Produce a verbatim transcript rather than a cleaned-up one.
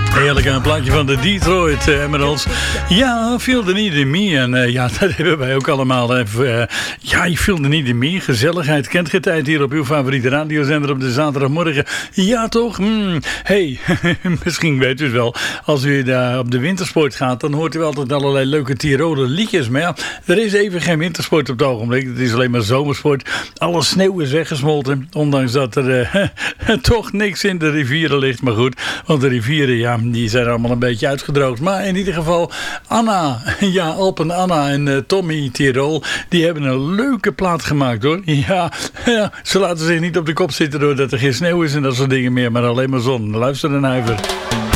Heerlijk, een plaatje van de Detroit uh, Emeralds. Ja, Feel the Need in Me. En uh, ja, dat hebben wij ook allemaal. Uh, ja, je Feel the Need in Me. Gezelligheid. Kent je tijd hier op uw favoriete radiozender op de zaterdagmorgen? Ja, toch? Hmm. Hey, misschien weet u het wel. Als u uh, op de wintersport gaat, dan hoort u altijd allerlei leuke Tiroler liedjes. Maar ja, er is even geen wintersport op het ogenblik. Het is alleen maar zomersport. Alle sneeuw is weggesmolten. Ondanks dat er uh, toch niks in de rivieren ligt. Maar goed, want de rivieren, ja, die zijn allemaal een beetje uitgedroogd. Maar in ieder geval, Anna, ja, Alpen Anna en uh, Tommy Tirol, die hebben een leuke plaat gemaakt, hoor. Ja, ja, ze laten zich niet op de kop zitten doordat er geen sneeuw is en dat soort dingen meer, maar alleen maar zon. Luister en huiver.